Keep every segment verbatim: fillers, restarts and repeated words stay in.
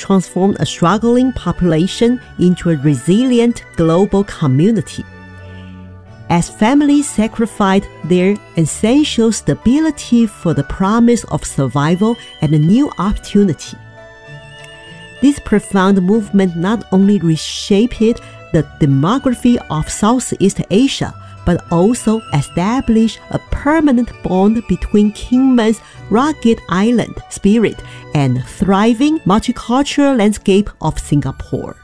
transformed a struggling population into a resilient global community. As families sacrificed their essential stability for the promise of survival and a new opportunity. This profound movement not only reshaped the demography of Southeast Asia, but also established a permanent bond between Kinmen's rugged island spirit and thriving multicultural landscape of Singapore.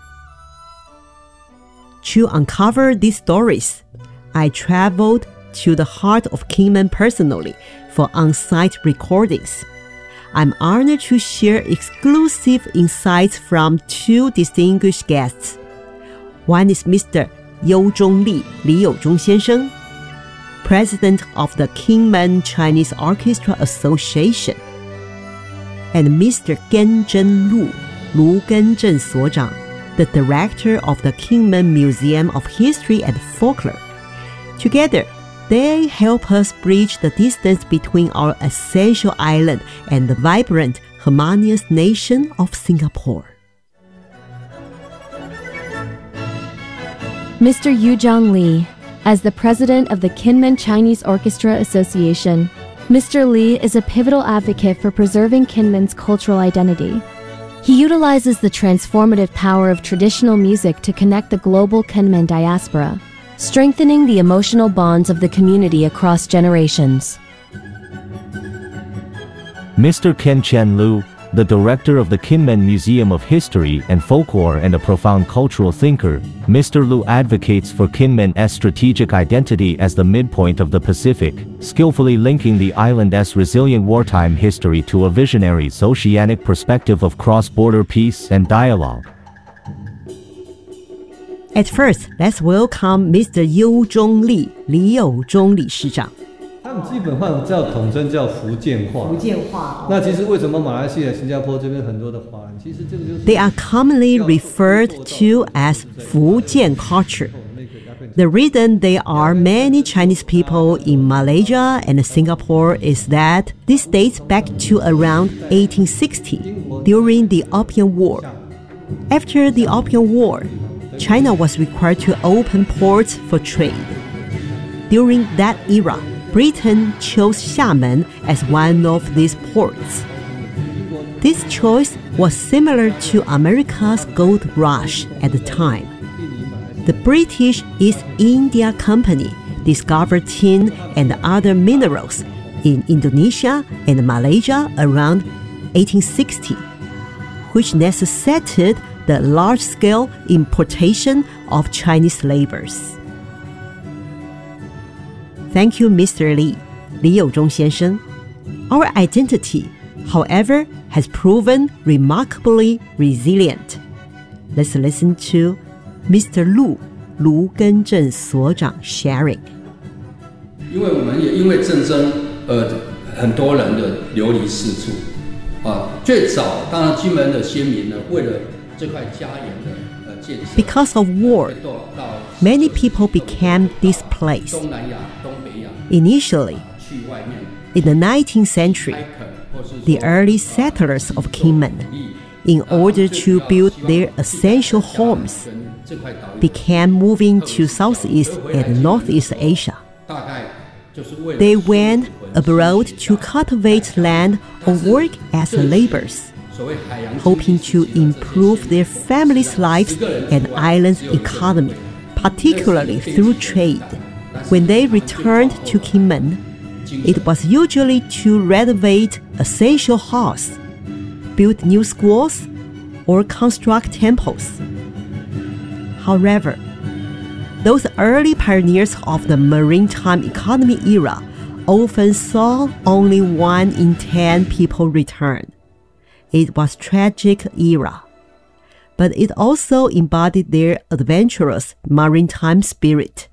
To uncover these stories, I traveled to the heart of Kinmen personally for on-site recordings. I'm honored to share exclusive insights from two distinguished guests. One is Mister You Zhongli, Li Youzhong 先生, President of the Kinmen Chinese Orchestra Association, and Mister Genzhen Lu, Lu Genzhen 所长, the Director of the Kinmen Museum of History and Folklore. Together, they help us bridge the distance between our essential island and the vibrant, harmonious nation of Singapore. Mister Yuzhong Li, as the president of the Kinmen Chinese Orchestra Association, Mister Li is a pivotal advocate for preserving Kinmen's cultural identity. He utilizes the transformative power of traditional music to connect the global Kinmen diaspora, strengthening the emotional bonds of the community across generations. Mister Ken Chen Lu, the director of the Kinmen Museum of History and Folklore and a profound cultural thinker, Mister Lu advocates for Kinmen's strategic identity as the midpoint of the Pacific, skillfully linking the island's resilient wartime history to a visionary oceanic perspective of cross-border peace and dialogue. At first, let's welcome Mister You Zhongli, Li Youzhong 理事长。 他们基本上叫统称叫福建话。福建话。那其实为什么马来西亚、新加坡这边很多的华人，其实这个就是 They are commonly referred to as 福建 culture. The reason there are many Chinese people in Malaysia and Singapore is that this dates back to around eighteen sixty, during the Opium War. After the Opium War, China was required to open ports for trade. During that era, Britain chose Xiamen as one of these ports. This choice was similar to America's gold rush at the time. The British East India Company discovered tin and other minerals in Indonesia and Malaysia around eighteen sixty, which necessitated the large-scale importation of Chinese laborers. Thank you, Mister Li, Li Youzhong 先生. Our identity, however, has proven remarkably resilient. Let's listen to Mister Lu, Lu Genzhen 所长 sharing. 因为我们也因为战争，呃，很多人的流离失处啊。最早，当然金门的先民呢，为了这块家园的呃建设 Because of war, many people became displaced. Initially, in the nineteenth century, the early settlers of Kinmen, in order to build their essential homes, began moving to Southeast and Northeast Asia. They went abroad to cultivate land or work as laborers, hoping to improve their families' lives and island's economy, particularly through trade. When they returned to Kinmen, it was usually to renovate essential houses, build new schools, or construct temples. However, those early pioneers of the maritime economy era often saw only one in ten people return. It was a tragic era, but it also embodied their adventurous maritime spirit.